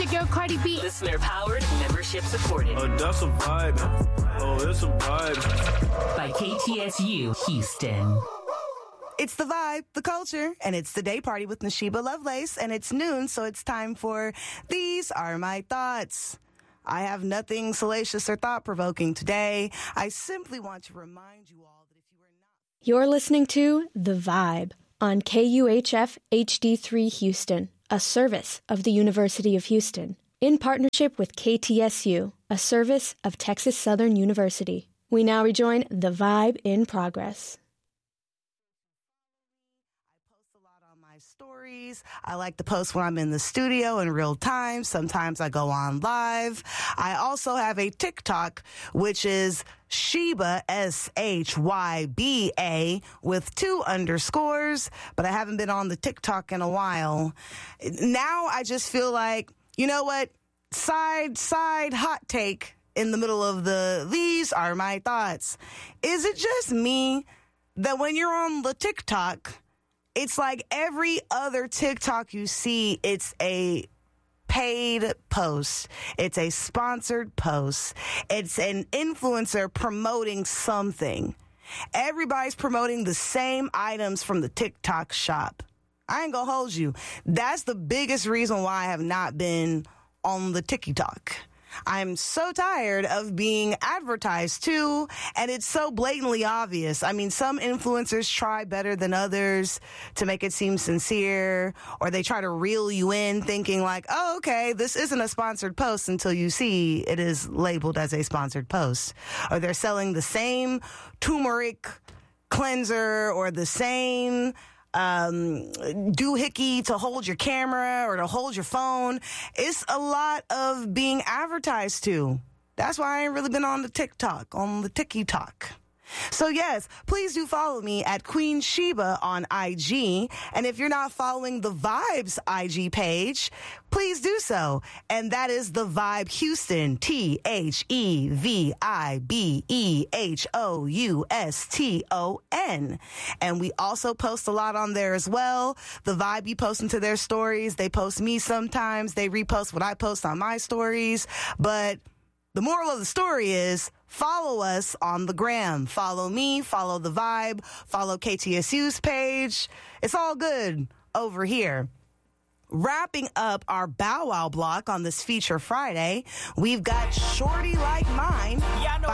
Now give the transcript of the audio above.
your girl Cardi B. Listener powered, membership supported. That's a vibe. Oh, it's a vibe. By KTSU Houston. It's the vibe, the culture, and it's the day party with Nashiba Lovelace, and it's noon, so it's time for These Are My Thoughts. I have nothing salacious or thought-provoking today. I simply want to remind you all that if you are not... You're listening to The Vibe on KUHF HD3 Houston, a service of the University of Houston, in partnership with KTSU, a service of Texas Southern University. We now rejoin The Vibe in progress. Stories. I like to post when I'm in the studio in real time. Sometimes I go on live. I also have a TikTok, which is Shyba, SHYBA, with 2 underscores, but I haven't been on the TikTok in a while. Now I just feel like, you know what? Side hot take in the middle of These Are My Thoughts. Is it just me that when you're on the TikTok, it's like every other TikTok you see, it's a paid post. It's a sponsored post. It's an influencer promoting something. Everybody's promoting the same items from the TikTok shop. I ain't gonna hold you. That's the biggest reason why I have not been on the TikTok. I'm so tired of being advertised to, and it's so blatantly obvious. I mean, some influencers try better than others to make it seem sincere, or they try to reel you in thinking like, oh, okay, this isn't a sponsored post until you see it is labeled as a sponsored post. Or they're selling the same turmeric cleanser or the same doohickey to hold your camera or to hold your phone. It's a lot of being advertised to. That's why I ain't really been on the TikTok, on the TikTok. So yes, please do follow me at Queen Shyba on IG. And if you're not following The Vibe's IG page, please do so. And that is The Vibe Houston, TheVibeHouston. And we also post a lot on there as well. The Vibe be posting to their stories. They post me sometimes. They repost what I post on my stories. But the moral of the story is follow us on the gram. Follow me, follow The Vibe, follow KTSU's page. It's all good over here. Wrapping up our Bow Wow block on this Feature Friday, we've got Shorty Like Mine by